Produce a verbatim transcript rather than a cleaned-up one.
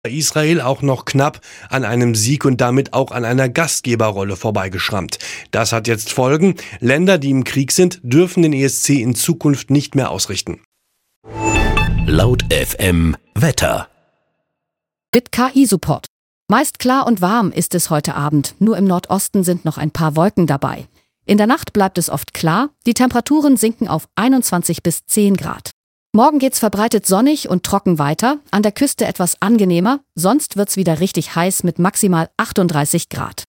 Israel auch noch knapp an einem Sieg und damit auch an einer Gastgeberrolle vorbeigeschrammt. Das hat jetzt Folgen. Länder, die im Krieg sind, dürfen den E S C in Zukunft nicht mehr ausrichten. Laut F M Wetter. Mit K I-Support. Meist klar und warm ist es heute Abend. Nur im Nordosten sind noch ein paar Wolken dabei. In der Nacht bleibt es oft klar. Die Temperaturen sinken auf einundzwanzig bis zehn Grad. Morgen geht's verbreitet sonnig und trocken weiter. An der Küste etwas angenehmer. Sonst wird's wieder richtig heiß mit maximal achtunddreißig Grad.